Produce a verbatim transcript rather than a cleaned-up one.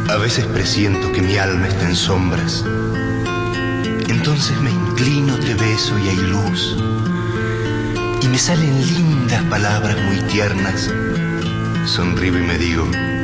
A veces presiento que mi alma está en sombras. Entonces me inclino, te beso y hay luz. Y me salen lindas palabras muy tiernas. Sonrío y me digo: